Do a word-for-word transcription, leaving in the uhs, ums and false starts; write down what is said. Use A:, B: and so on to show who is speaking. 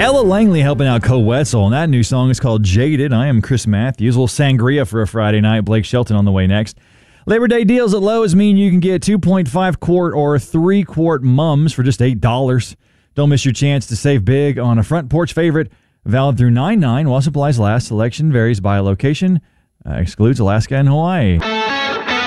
A: Ella Langley helping out Co Wetzel, and that new song is called Jaded. I am Chris Matthews. A little sangria for a Friday night. Blake Shelton on the way next. Labor Day deals at Lowe's mean you can get two point five quart or three quart mums for just eight dollars. Don't miss your chance to save big on a front porch favorite. Valid through nine nine while supplies last. Selection varies by location. Uh, excludes Alaska and Hawaii.